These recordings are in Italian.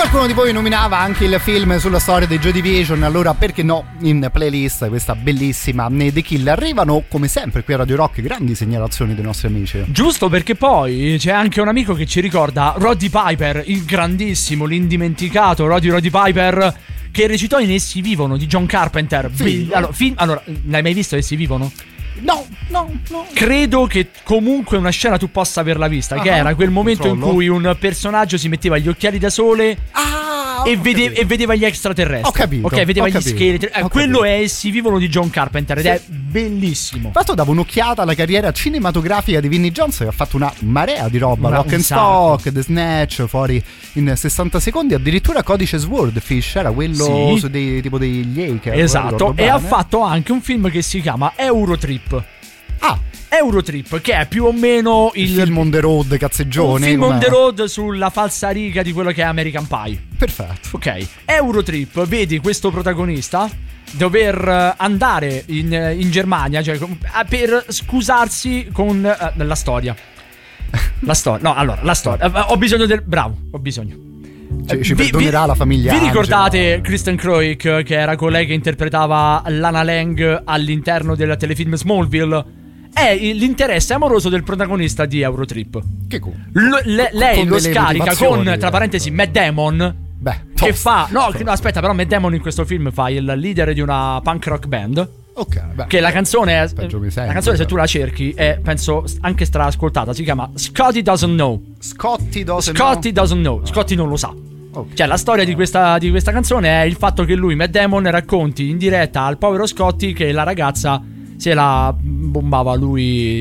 Qualcuno di voi nominava anche il film sulla storia dei Joy Division, allora perché no, in playlist questa bellissima The Kill. Arrivano come sempre qui a Radio Rock grandi segnalazioni dei nostri amici. Giusto, perché poi c'è anche un amico che ci ricorda Roddy Piper, il grandissimo, l'indimenticato Roddy Piper, che recitò in Essi Vivono di John Carpenter. Sì. Allora, l'hai mai visto Essi Vivono? No. Credo che comunque una scena tu possa averla vista, che era quel momento in cui un personaggio si metteva gli occhiali da sole e vedeva gli extraterrestri. Ho capito. Ok, vedeva ho gli capito, scheletri. ho Quello capito. è Essi Vivono di John Carpenter ed è bellissimo. Tra l'altro davo un'occhiata alla carriera cinematografica di Vinnie Jones, che ha fatto una marea di roba, Lock and Stock, The Snatch, fuori in 60 secondi, addirittura Codice Swordfish era quello su tipo degli Haker. Esatto, e ha fatto anche un film che si chiama Eurotrip. Eurotrip, che è più o meno il film on the road cazzeggione. Un film on the road sulla falsariga di quello che è American Pie. Perfetto. Ok, Eurotrip, vedi questo protagonista dover andare in Germania, cioè per scusarsi con la storia. La storia. Ho bisogno del... Bravo, ho bisogno. Ci perdonerà la famiglia. Vi ricordate Angela. Kristen Kroik, che era colei che interpretava Lana Lang all'interno del telefilm Smallville? È l'interesse amoroso del protagonista di Eurotrip. Che cool. Lei Con lo delle scarica con, motivazioni, tra parentesi, Matt Damon. Che fa... No, aspetta, però Matt Damon in questo film fa il leader di una punk rock band. Ok, beh. Che la canzone è... La canzone, se tu la cerchi, è, penso, anche straascoltata. Si chiama Scotty Doesn't Know. Scotty Doesn't Know. Scotty non lo sa. Okay. Cioè, la storia di questa canzone è il fatto che lui, Matt Damon, racconti in diretta al povero Scotty che la ragazza se la bombava lui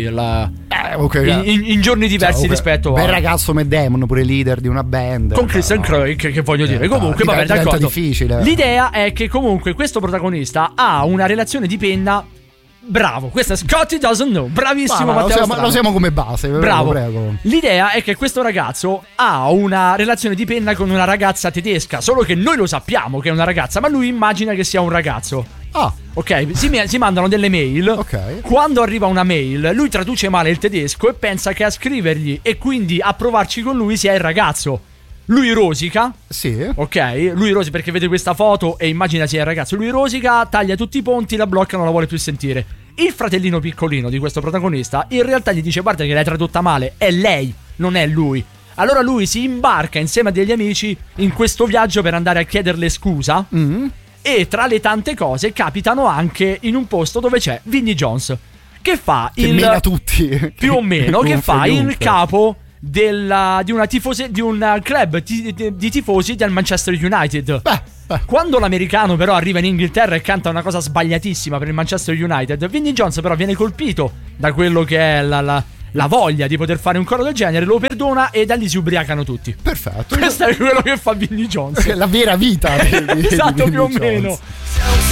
in giorni diversi rispetto a... Bel ragazzo Matt Damon, pure leader di una band. Con Kristen Kroik, che voglio dire. Comunque, vabbè, d'accordo. Difficile. L'idea è che comunque questo protagonista ha una relazione di penna. Bravo, questo è Scotty Doesn't Know. Bravissimo, Matteo. Lo siamo come base. Bravo. Prego. L'idea è che questo ragazzo ha una relazione di penna con una ragazza tedesca. Solo che noi lo sappiamo che è una ragazza, ma lui immagina che sia un ragazzo. Ok, si mandano delle mail. Ok. Quando arriva una mail, lui traduce male il tedesco e pensa che a scrivergli e quindi a provarci con lui sia il ragazzo. Lui rosica. Sì. Ok, lui rosica perché vede questa foto e immagina sia il ragazzo. Lui rosica, taglia tutti i ponti, la blocca, non la vuole più sentire. Il fratellino piccolino di questo protagonista in realtà gli dice: guarda che l'hai tradotta male, è lei, non è lui. Allora lui si imbarca insieme a degli amici in questo viaggio per andare a chiederle scusa. E tra le tante cose capitano anche in un posto dove c'è Vinnie Jones, che fa mena tutti. Più o meno, che fa il capo di un club di tifosi del Manchester United. Quando l'americano però arriva in Inghilterra e canta una cosa sbagliatissima per il Manchester United, Vinnie Jones però viene colpito da quello che è la voglia di poter fare un coro del genere, lo perdona e da lì si ubriacano tutti. Perfetto. Questo è quello che fa Vinnie Jones. La vera vita. Esatto, più o meno.